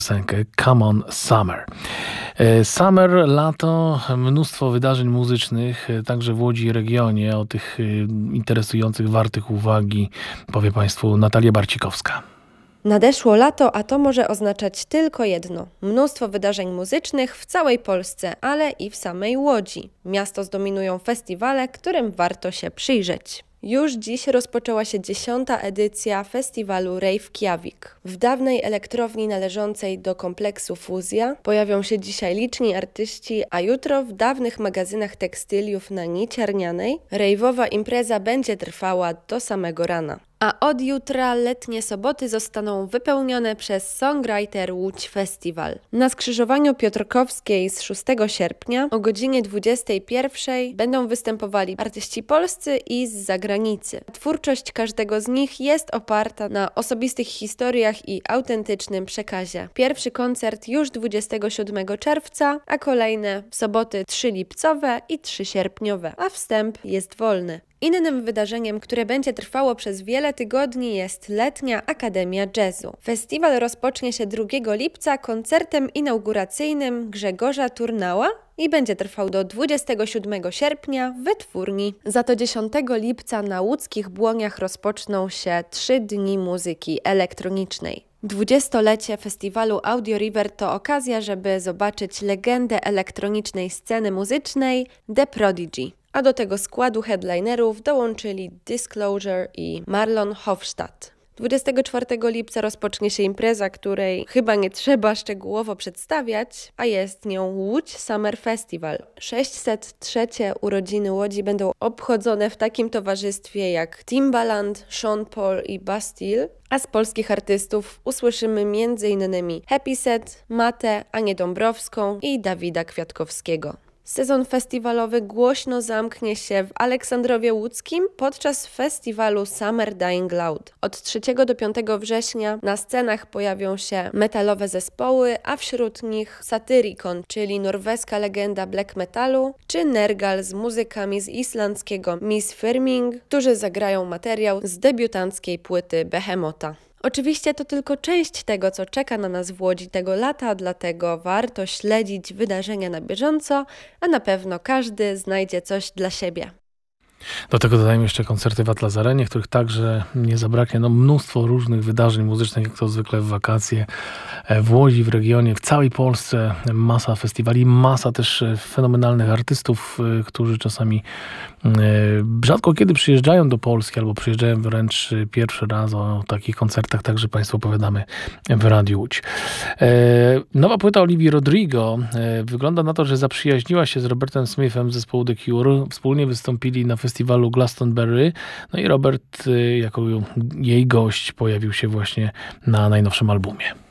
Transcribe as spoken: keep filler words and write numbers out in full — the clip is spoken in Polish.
piosenkę Come on Summer. E, Summer, lato, mnóstwo wydarzeń muzycznych, e, także w Łodzi i regionie. O tych e, interesujących, wartych uwagi powie Państwu Natalia Barcikowska. Nadeszło lato, a to może oznaczać tylko jedno. Mnóstwo wydarzeń muzycznych w całej Polsce, ale i w samej Łodzi. Miasto zdominują festiwale, którym warto się przyjrzeć. Już dziś rozpoczęła się dziesiąta edycja festiwalu Rave Kjavik. W dawnej elektrowni należącej do kompleksu Fuzja pojawią się dzisiaj liczni artyści, a jutro w dawnych magazynach tekstyliów na Niciarnianej rave'owa impreza będzie trwała do samego rana. A od jutra letnie soboty zostaną wypełnione przez Songwriter Łódź Festiwal. Na skrzyżowaniu Piotrkowskiej z szóstego sierpnia o godzinie dwudziestej pierwszej będą występowali artyści polscy i z zagranicy. Twórczość każdego z nich jest oparta na osobistych historiach i autentycznym przekazie. Pierwszy koncert już dwudziestego siódmego czerwca, a kolejne w soboty trzy lipcowe i trzy sierpniowe, a wstęp jest wolny. Innym wydarzeniem, które będzie trwało przez wiele tygodni, jest Letnia Akademia Jazzu. Festiwal rozpocznie się drugiego lipca koncertem inauguracyjnym Grzegorza Turnała i będzie trwał do dwudziestego siódmego sierpnia w Wytwórni. Za to dziesiątego lipca na łódzkich Błoniach rozpoczną się trzy dni muzyki elektronicznej. Dwudziestolecie festiwalu Audio River to okazja, żeby zobaczyć legendę elektronicznej sceny muzycznej The Prodigy. A do tego składu headlinerów dołączyli Disclosure i Marlon Hofstadt. dwudziestego czwartego lipca rozpocznie się impreza, której chyba nie trzeba szczegółowo przedstawiać, a jest nią Łódź Summer Festival. sześćset trzecie urodziny Łodzi będą obchodzone w takim towarzystwie jak Timbaland, Sean Paul i Bastille, a z polskich artystów usłyszymy między innymi Happy Set, Matę, Anię Dąbrowską i Dawida Kwiatkowskiego. Sezon festiwalowy głośno zamknie się w Aleksandrowie Łódzkim podczas festiwalu Summer Dying Loud. Od trzeciego do piątego września na scenach pojawią się metalowe zespoły, a wśród nich Satyricon, czyli norweska legenda black metalu, czy Nergal z muzykami z islandzkiego Miss Firming, którzy zagrają materiał z debiutanckiej płyty Behemota. Oczywiście to tylko część tego, co czeka na nas w Łodzi tego lata, dlatego warto śledzić wydarzenia na bieżąco, a na pewno każdy znajdzie coś dla siebie. Do tego dodajmy jeszcze koncerty w Atlas Arenie, których także nie zabraknie. No, mnóstwo różnych wydarzeń muzycznych, jak to zwykle w wakacje w Łodzi, w regionie, w całej Polsce. Masa festiwali, masa też fenomenalnych artystów, którzy czasami rzadko kiedy przyjeżdżają do Polski albo przyjeżdżają wręcz pierwszy raz. O takich koncertach także Państwu opowiadamy w Radiu Łódź. Nowa płyta Olivii Rodrigo wygląda na to, że zaprzyjaźniła się z Robertem Smithem z zespołu The Cure. Wspólnie wystąpili na festiwalu Glastonbury. No i Robert jako jej gość pojawił się właśnie na najnowszym albumie.